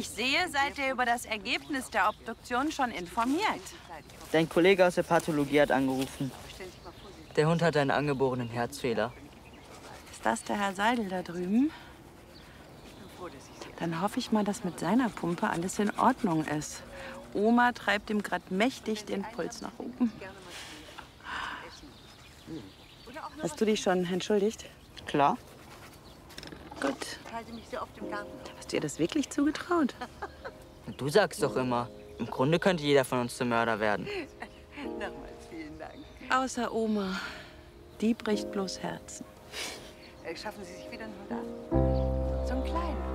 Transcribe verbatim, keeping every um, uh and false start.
ich sehe, seid ihr über das Ergebnis der Obduktion schon informiert. Dein Kollege aus der Pathologie hat angerufen. Der Hund hat einen angeborenen Herzfehler. Ist das der Herr Seidel da drüben? Dann hoffe ich mal, dass mit seiner Pumpe alles in Ordnung ist. Oma treibt ihm gerade mächtig den Puls nach oben. Hast du dich schon entschuldigt? Klar. Gut. Hast du ihr das wirklich zugetraut? Du sagst doch immer, im Grunde könnte jeder von uns zum Mörder werden. Nochmals vielen Dank. Außer Oma. Die bricht bloß Herzen. Schaffen Sie sich wieder einen Hund an? So einen kleinen?